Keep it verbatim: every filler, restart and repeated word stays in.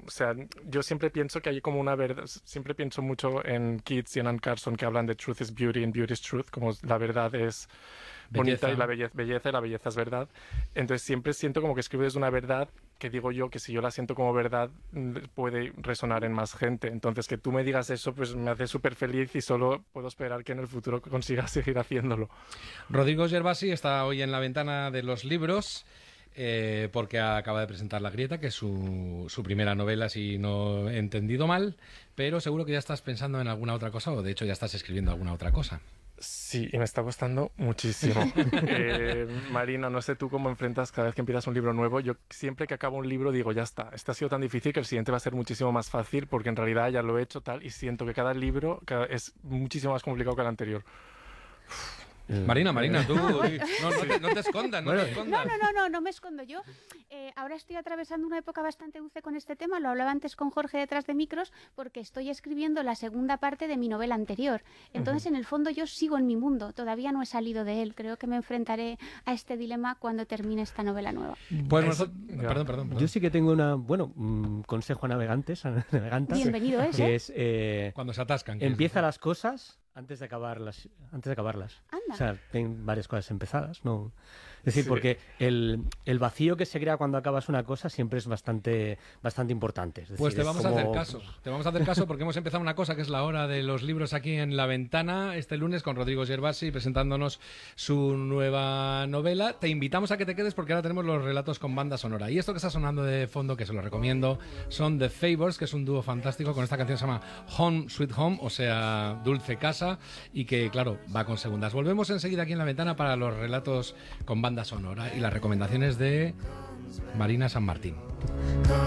o sea, yo siempre pienso que hay como una verdad, siempre pienso mucho en Keats y en Anne Carson que hablan de truth is beauty and beauty is truth, como la verdad es bonita Belleza. y la belleza, belleza y la belleza es verdad. Entonces siempre siento como que escribo desde una verdad que digo yo que si yo la siento como verdad mm, puede resonar en más gente. Entonces que tú me digas eso pues me hace súper feliz y solo puedo esperar que en el futuro consigas seguir haciéndolo. Rodrigo Gervasi está hoy en la ventana de los libros eh, porque acaba de presentar La Grieta, que es su, su primera novela, si no he entendido mal, pero seguro que ya estás pensando en alguna otra cosa o de hecho ya estás escribiendo alguna otra cosa. Sí, y me está costando muchísimo. eh, Marina, no sé tú cómo enfrentas cada vez que empiezas un libro nuevo. Yo siempre que acabo un libro digo, ya está, este ha sido tan difícil que el siguiente va a ser muchísimo más fácil porque en realidad ya lo he hecho tal y siento que cada libro cada- es muchísimo más complicado que el anterior. Marina, Marina, tú Ah, bueno. no, no, te, no te escondas, no Bueno, te escondas. No, no, no, no, no me escondo yo. Eh, ahora estoy atravesando una época bastante dulce con este tema, lo hablaba antes con Jorge detrás de micros, porque estoy escribiendo la segunda parte de mi novela anterior. Entonces, en el fondo, yo sigo en mi mundo, todavía no he salido de él. Creo que me enfrentaré a este dilema cuando termine esta novela nueva. Pues Eso- nosotros- ya. perdón, perdón, perdón. Yo sí que tengo una, bueno, un consejo a navegantes, a navegantas, Bienvenido es, que ¿eh? es eh, Cuando se atascan. que empieza es- las cosas antes de acabarlas, antes de acabarlas. Anda. O sea, ten varias cosas empezadas, ¿no? Es decir, Sí. porque el, el vacío que se crea cuando acabas una cosa siempre es bastante, bastante importante. Es Pues decir, te es vamos a como- hacer caso. Te vamos a hacer caso porque hemos empezado una cosa que es la hora de los libros aquí en La Ventana este lunes con Rodrigo Gervasi presentándonos su nueva novela. Te invitamos a que te quedes porque ahora tenemos los relatos con banda sonora. Y esto que está sonando de fondo, que se lo recomiendo, son The Favours, que es un dúo fantástico con esta canción que se llama Home Sweet Home, o sea, Dulce Casa, y que, claro, va con segundas. Volvemos enseguida aquí en La Ventana para los relatos con banda sonora y las recomendaciones de Marina San Martín.